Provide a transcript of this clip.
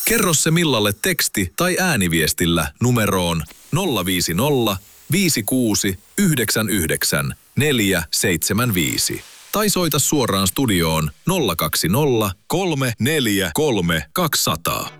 Kerro se Millalle teksti- tai ääniviestillä numeroon 050 56 99 475. Tai soita suoraan studioon 020 343 200.